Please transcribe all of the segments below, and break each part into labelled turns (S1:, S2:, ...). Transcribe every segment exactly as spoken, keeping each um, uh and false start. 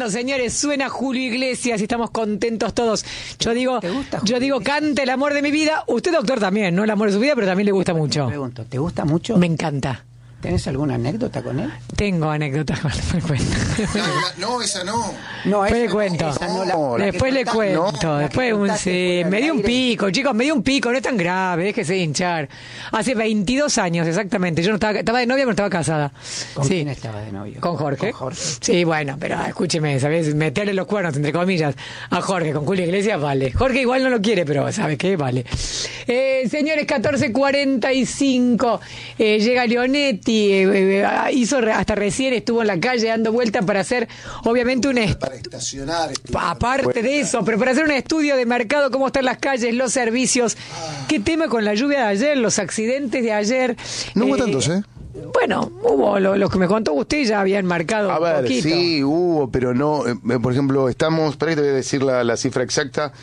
S1: cuando, señores, suena Julio Iglesias y estamos contentos todos. Yo digo,
S2: ¿Te gusta,
S1: yo digo, canta el amor de mi vida. Usted, doctor, también, ¿no? El amor de su vida, pero también le gusta mucho.
S2: Te pregunto, ¿te gusta mucho?
S1: Me encanta.
S2: ¿Tenés alguna anécdota con él?
S1: Tengo anécdotas con él, me cuento.
S3: No, esa no.
S2: No,
S1: Después
S2: esa
S1: le
S2: no,
S1: cuento.
S2: esa no, la- la
S1: Después
S2: que
S1: le
S2: contás-
S1: cuento.
S2: no, la
S1: Después
S2: que
S1: un,
S2: contaste
S1: sí,
S2: fuera
S1: me
S2: del
S1: dio un
S2: aire.
S1: pico, chicos, me dio un pico, no es tan grave, déjese de hinchar. Hace veintidós años exactamente. Yo no estaba, estaba de novia, pero no estaba casada.
S2: ¿Con
S1: Sí.
S2: quién estaba de novio?
S1: ¿Con Jorge?
S2: Con Jorge.
S1: Sí, bueno, pero escúcheme, ¿sabes? Meterle los cuernos, entre comillas, a Jorge con Julio Iglesias, vale. Jorge igual no lo quiere, pero ¿sabe qué? Vale. Eh, señores, catorce cuarenta y cinco, eh, llega Leonetti, eh, eh, hizo re- hasta recién estuvo en la calle dando vueltas para hacer, obviamente, un est-
S3: Para estacionar.
S1: aparte de eso, pero para hacer un estudio de mercado, cómo están las calles, los servicios, qué tema con la lluvia de ayer, los accidentes de ayer.
S4: No hubo
S1: Eh,
S4: tantos, ¿eh?
S1: Bueno, hubo lo, lo que me contó usted, ya habían marcado
S4: A
S1: un
S4: ver,
S1: poquito.
S4: sí, hubo, pero no. eh, por ejemplo, estamos, para que te voy a decir la, la cifra exacta,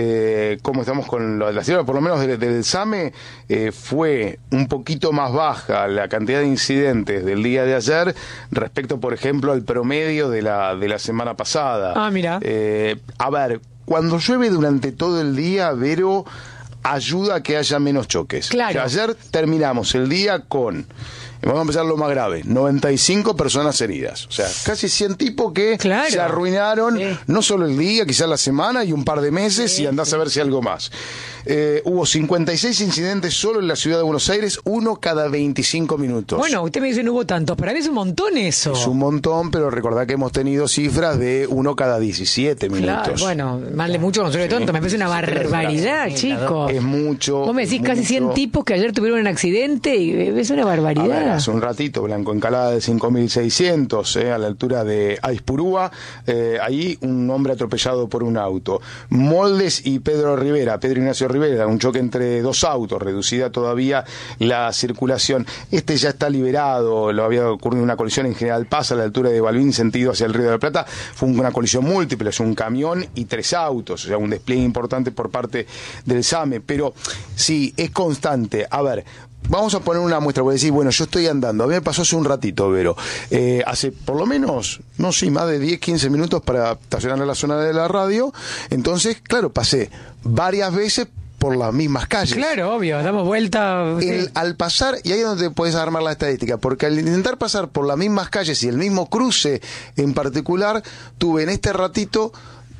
S4: eh, cómo estamos con la, la cifra, por lo menos del, del SAME, eh, fue un poquito más baja la cantidad de incidentes del día de ayer respecto, por ejemplo, al promedio de la, de la semana pasada.
S1: Ah, mira.
S4: Eh, a ver, cuando llueve durante todo el día, Vero, ayuda a que haya menos choques.
S1: Claro.
S4: O sea, ayer terminamos el día con, vamos a empezar lo más grave, noventa y cinco personas heridas. O sea, casi cien tipos que
S1: Claro.
S4: se arruinaron,
S1: Sí.
S4: no solo el día, quizás la semana y un par de meses,
S1: Sí,
S4: y andás
S1: sí.
S4: a ver si algo más. Eh, hubo cincuenta y seis incidentes solo en la ciudad de Buenos Aires, uno cada veinticinco minutos.
S1: Bueno, usted me dice no hubo tantos, para mí es un montón eso.
S4: Es un montón, pero recordá que hemos tenido cifras de uno cada diecisiete minutos.
S1: Claro, bueno, mal de mucho consuelo de tonto, me parece una barbaridad, chico.
S4: Es mucho.
S1: Vos me decís casi
S4: mucho.
S1: cien tipos que ayer tuvieron un accidente y es una
S4: A ver,
S1: barbaridad.
S4: hace un ratito, Blanco Encalada de cinco mil seiscientos, eh, a la altura de Aispurúa, eh, ahí un hombre atropellado por un auto. Moldes y Pedro Rivera, Pedro Ignacio Rivera, un choque entre dos autos, reducida todavía la circulación. Este ya está liberado, lo había ocurrido una colisión en General Paz a la altura de Balbín, sentido hacia el Río de la Plata. Fue una colisión múltiple, es un camión y tres autos, o sea, un despliegue importante por parte del SAME, pero sí, es constante. A ver, vamos a poner una muestra, voy a decir, bueno, yo estoy andando, a mí me pasó hace un ratito, Vero, eh, hace por lo menos, no sé, más de diez, quince minutos para estacionar en la zona de la radio, entonces, claro, pasé varias veces por las mismas calles.
S1: Claro, obvio, damos vuelta.
S4: El-
S1: sí.
S4: al pasar, y ahí es donde puedes armar la estadística, porque al intentar pasar por las mismas calles y el mismo cruce en particular, tuve en este ratito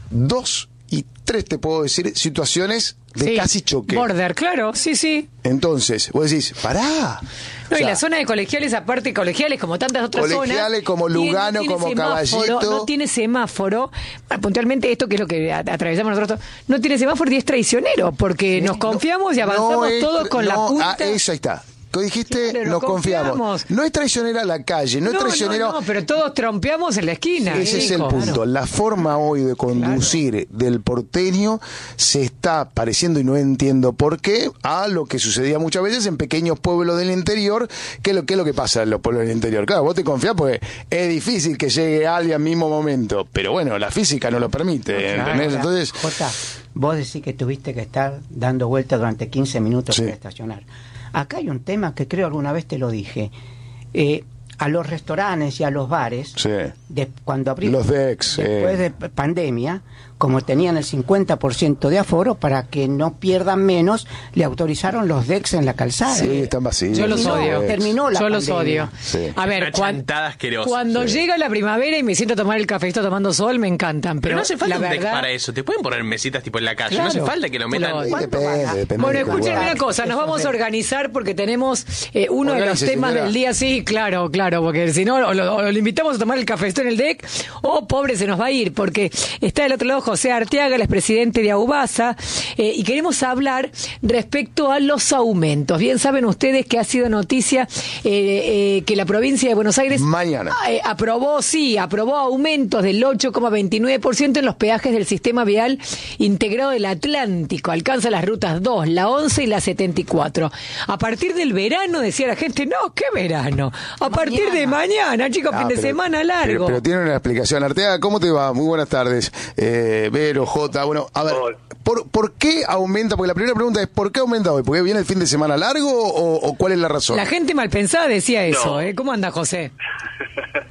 S4: dos y tres, te puedo decir, situaciones de
S1: Sí,
S4: casi choque.
S1: Border, claro, sí, sí.
S4: Entonces, vos decís, pará.
S1: No,
S4: O
S1: y
S4: sea,
S1: la zona de colegiales, aparte colegiales, como tantas otras zonas.
S4: Colegiales, como
S1: tiene-
S4: Lugano,
S1: tiene
S4: como
S1: semáforo,
S4: Caballito.
S1: No tiene semáforo. Ah, puntualmente, esto que es lo que a- atravesamos nosotros, no tiene semáforo y es traicionero, porque nos confiamos y avanzamos
S4: no es-
S1: todos con la
S4: no,
S1: punta.
S4: ah, eso ahí está. ¿Qué dijiste?
S1: Claro,
S4: nos
S1: nos
S4: confiamos.
S1: confiamos.
S4: No es traicionera la calle, no, es traicionero.
S1: No, no, pero todos trompeamos en la esquina.
S4: Ese es el
S1: hijo.
S4: punto. La forma hoy de conducir del porteño se está pareciendo, y no entiendo por qué, a lo que sucedía muchas veces en pequeños pueblos del interior. ¿Qué es lo, qué es lo que pasa en los pueblos del interior? Claro, vos te confías porque es difícil que llegue alguien al mismo momento, pero bueno, la física no lo permite.
S2: Claro,
S4: ¿Entendés?
S2: ahora,
S4: Entonces,
S2: Jota, vos decís que tuviste que estar dando vueltas durante quince minutos
S4: Sí.
S2: para estacionar. Acá hay un tema que creo alguna vez te lo dije. Eh, a los restaurantes y a los bares,
S4: sí.
S2: de, cuando abrimos,
S4: Los D E X,
S2: después
S4: eh.
S2: de p- pandemia, como tenían el cincuenta por ciento de aforo, para que no pierdan menos, le autorizaron los D E X en la calzada.
S4: Sí, están vacíos.
S1: Yo los
S2: Terminó-
S1: odio.
S2: terminó la
S1: Yo los
S2: pandemia.
S1: odio.
S4: Sí.
S1: A ver,
S5: Una
S1: cuan-
S5: chantada asquerosa.
S1: cuando
S4: Sí.
S1: llega la primavera y me siento a tomar el cafecito tomando sol, me encantan. Pero,
S5: Pero no hace falta
S1: la
S5: un deck
S1: verdad,
S5: para eso. Te pueden poner mesitas tipo en la calle.
S1: Claro.
S5: No hace falta que lo metan.
S1: Lo-
S4: Ahí
S2: ¿Cuánto
S4: depende,
S2: gana?
S4: depende
S1: Bueno,
S4: de qué
S1: escúchenme
S4: lugar.
S1: una cosa, nos
S2: Eso
S1: vamos
S2: es.
S1: a organizar porque tenemos eh, uno de los
S4: Organice,
S1: temas
S4: señora.
S1: del día, sí, claro, claro, porque si no, o lo, o lo invitamos a tomar el cafecito en el D E C, o pobre se nos va a ir, porque está del otro lado José Arteaga, el expresidente de AUBASA, eh, y queremos hablar respecto a los aumentos. Bien saben ustedes que ha sido noticia eh, eh, que la provincia de Buenos Aires
S4: Mañana.
S1: eh, aprobó, sí, aprobó aumentos del ocho coma veintinueve por ciento en los peajes del sistema vial integrado del Atlántico. Alcanza las rutas dos, la once y la setenta y cuatro. A partir del verano, decía la gente, no, ¿qué verano? A partir de mañana, chicos,
S4: Ah,
S1: fin de
S4: pero-
S1: semana largo.
S4: Pero, pero tiene una explicación. Arteaga, ¿cómo te va? Muy buenas tardes. Eh, Vero, Jota, bueno, a ver, ¿por, ¿por qué aumenta? Porque la primera pregunta es, ¿por qué aumenta hoy? ¿Porque viene el fin de semana largo o, o cuál es la razón?
S1: La gente mal pensada decía eso,
S6: No.
S1: ¿eh? ¿Cómo anda, José?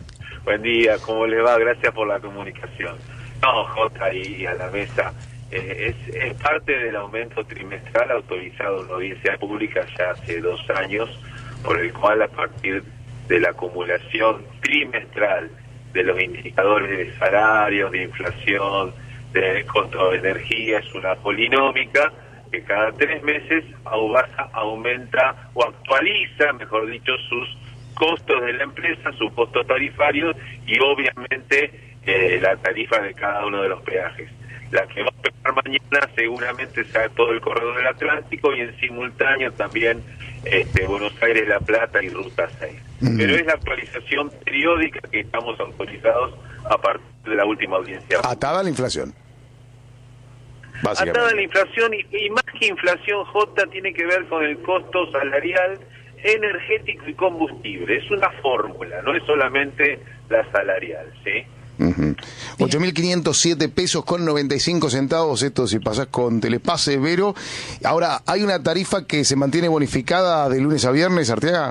S6: Buen día, ¿cómo les va? Gracias por la comunicación. No, Jota, y a la mesa, eh, es, es parte del aumento trimestral autorizado en la audiencia pública ya hace dos años, por el cual a partir de la acumulación trimestral de los indicadores de salarios, de inflación, de costo de energía, es una polinómica que cada tres meses Aubasa aumenta o actualiza, mejor dicho, sus costos de la empresa, sus costos tarifarios y obviamente eh, la tarifa de cada uno de los peajes. La que va a pegar mañana seguramente sea todo el corredor del Atlántico y en simultáneo también este, Buenos Aires, La Plata y Ruta seis. Mm. Pero es la actualización periódica que estamos autorizados a partir de la última audiencia.
S4: Atada a la inflación.
S6: Atada a la inflación y, y más que inflación, J, tiene que ver con el costo salarial, energético y combustible. Es una fórmula, no es solamente la salarial, ¿sí?
S4: Uh-huh. ocho mil quinientos siete pesos con noventa y cinco centavos, esto si pasás con Telepase, Vero. Ahora, ¿hay una tarifa que se mantiene bonificada de lunes a viernes, Arteaga?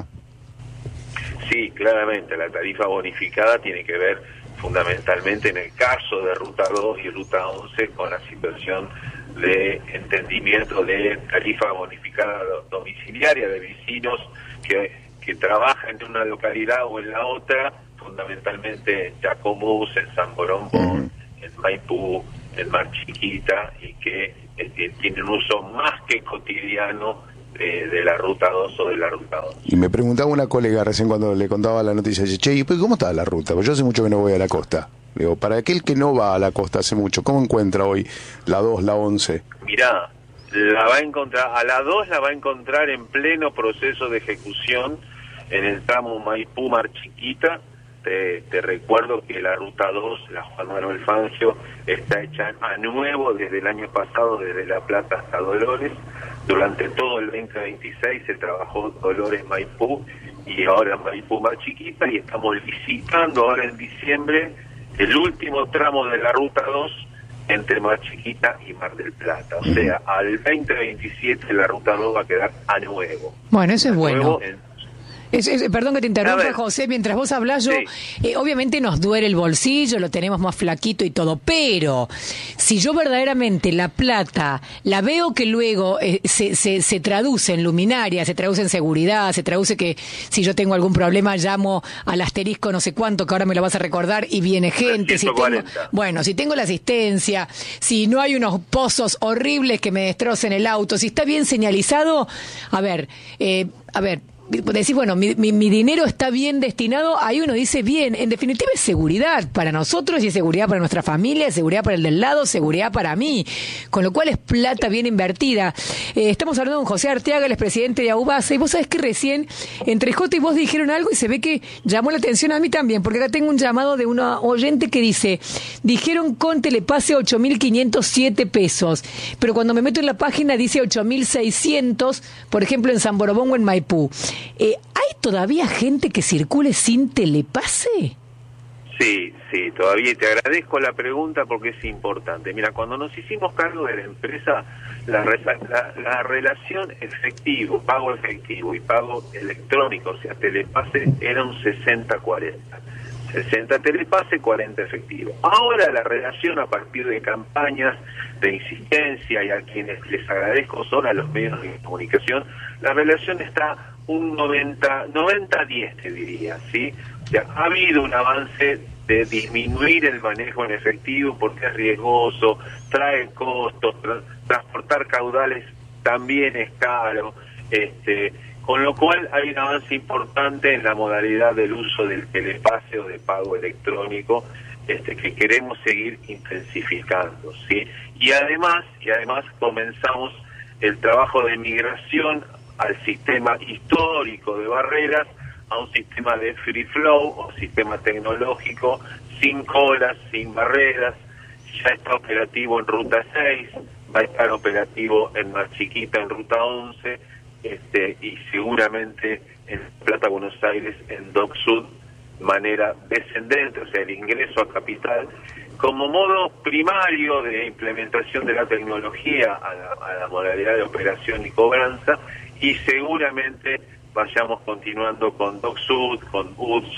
S6: Sí, claramente, la tarifa bonificada tiene que ver fundamentalmente en el caso de Ruta dos y Ruta once con la situación de entendimiento de tarifa bonificada domiciliaria de vecinos que, que trabajan en una localidad o en la otra, fundamentalmente en Chacomús, en San Borondón, en Maipú, en Mar Chiquita, y que eh, tienen un uso más que cotidiano de, de la Ruta dos o de la Ruta once.
S4: Y me preguntaba una colega recién cuando le contaba la noticia, dice, che, ¿y pues cómo está la ruta? Pues yo hace mucho que no voy a la costa. Digo, para aquel que no va a la costa hace mucho, ¿cómo encuentra hoy la dos, la once?
S6: Mirá, la va a encontrar, a la dos la va a encontrar en pleno proceso de ejecución en el tramo Maipú-Mar Chiquita. Te, te recuerdo que la Ruta dos, la Juan Manuel Fangio, está hecha a nuevo desde el año pasado, desde La Plata hasta Dolores. Durante todo el veinte veintiséis se trabajó Dolores-Maipú y ahora Maipú-Mar Chiquita, y estamos licitando ahora en diciembre el último tramo de la Ruta dos entre Mar Chiquita y Mar del Plata. O sea, al veinte veintisiete la Ruta dos va a quedar a nuevo.
S1: Bueno, eso es
S6: a
S1: bueno.
S6: En,
S1: Es, es, perdón que te interrumpa, José, mientras vos hablás, yo, sí. eh, obviamente nos duele el bolsillo, lo tenemos más flaquito y todo, pero si yo verdaderamente la plata la veo que luego eh, se, se, se traduce en luminaria, se traduce en seguridad, se traduce que si yo tengo algún problema llamo al asterisco no sé cuánto, que ahora me lo vas a recordar, y viene gente, si tengo, bueno, si tengo la asistencia, si no hay unos pozos horribles que me destrocen el auto, si está bien señalizado, a ver, eh, a ver, decís, bueno, mi, mi, mi dinero está bien destinado, ahí uno dice bien, en definitiva es seguridad para nosotros y es seguridad para nuestra familia, es seguridad para el del lado, seguridad para mí, con lo cual es plata bien invertida. Eh, estamos hablando con José Arteaga, el expresidente de Aubasa, y vos sabés que recién entre Jota y vos dijeron algo y se ve que llamó la atención a mí también, porque acá tengo un llamado de una oyente que dice, dijeron con Telepase ocho mil quinientos siete pesos, pero cuando me meto en la página dice ocho mil seiscientos, por ejemplo en San Borobón o en Maipú. Eh, ¿Hay todavía gente que circule sin Telepase?
S6: Sí, sí, todavía. Te agradezco la pregunta porque es importante. Mira, cuando nos hicimos cargo de la empresa, la, la, la relación efectivo, pago efectivo y pago electrónico, o sea, Telepase, era un sesenta cuarenta. sesenta Telepase, cuarenta efectivo. Ahora la relación, a partir de campañas de insistencia, y a quienes les agradezco son a los medios de comunicación, la relación está un noventa diez, te diría, ¿sí? O sea, ha habido un avance de disminuir el manejo en efectivo porque es riesgoso, trae costos, tra transportar caudales también es caro, este, con lo cual hay un avance importante en la modalidad del uso del Telepase o de pago electrónico, este, que queremos seguir intensificando, ¿sí? Y además, y además comenzamos el trabajo de migración al sistema histórico de barreras, a un sistema de free flow o sistema tecnológico, sin colas, sin barreras. Ya está operativo en Ruta seis, va a estar operativo en Mar Chiquita, en Ruta once, este, y seguramente en Plata, Buenos Aires, en Dock Sud, manera descendente, o sea, el ingreso a capital, como modo primario de implementación de la tecnología a la, a la modalidad de operación y cobranza, y seguramente vayamos continuando con Dock Sud, con Hudson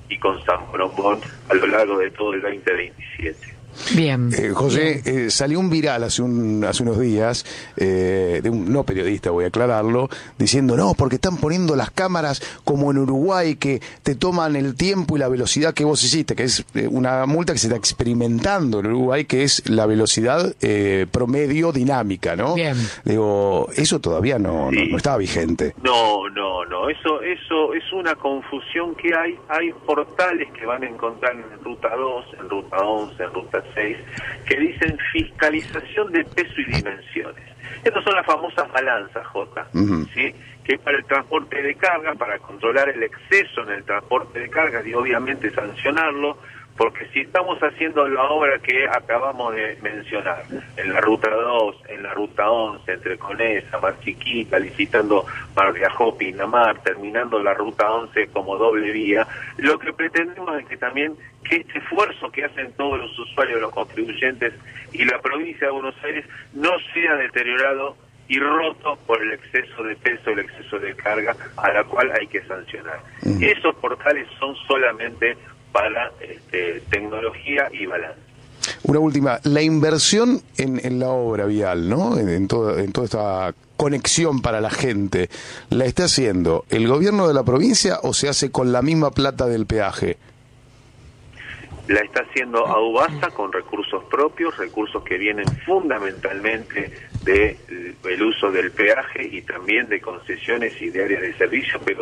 S6: y con San Bonombón a lo largo de todo el veinte veintisiete.
S1: Bien.
S4: Eh, José, eh, salió un viral hace un hace unos días, eh, de un no periodista, voy a aclararlo, diciendo, no, porque están poniendo las cámaras como en Uruguay, que te toman el tiempo y la velocidad que vos hiciste, que es eh, una multa que se está experimentando en Uruguay, que es la velocidad eh, promedio dinámica, ¿no?
S1: Bien.
S4: Digo, eso todavía no,
S6: Sí.
S4: no, no estaba vigente.
S6: No, no, no, eso eso es una confusión que hay. Hay portales que van a encontrar en Ruta dos, en Ruta once, en Ruta seis, que dicen fiscalización de peso y dimensiones. Estas son las famosas balanzas, Jota,
S4: Uh-huh.
S6: ¿sí? Que es para el transporte de carga, para controlar el exceso en el transporte de carga y obviamente sancionarlo, porque si estamos haciendo la obra que acabamos de mencionar, en la Ruta dos, en la Ruta once, entre Conesa, Mar Chiquita, licitando Mar de Ajó, Pinamar, terminando la Ruta once como doble vía, lo que pretendemos es que también que este esfuerzo que hacen todos los usuarios, los contribuyentes y la provincia de Buenos Aires no sea deteriorado y roto por el exceso de peso, el exceso de carga, a la cual hay que sancionar.
S4: Mm.
S6: Esos portales son solamente para este, tecnología y balance.
S4: Una última, la inversión en, en la obra vial, ¿no? En, en, todo, en toda esta conexión para la gente, ¿la está haciendo el gobierno de la provincia o se hace con la misma plata del peaje?
S6: La está haciendo AUBASA con recursos propios, recursos que vienen fundamentalmente del uso del peaje y también de concesiones y de áreas de servicio, pero